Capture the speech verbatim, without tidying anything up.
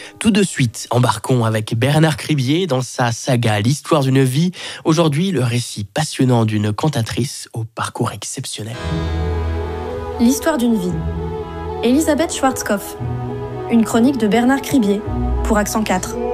Tout de suite, embarquons avec Bernard Cribier dans sa saga L'histoire d'une vie. Aujourd'hui, le récit passionnant d'une cantatrice au parcours exceptionnel. L'histoire d'une vie. Elisabeth Schwarzkopf. Une chronique de Bernard Cribier pour Accent quatre.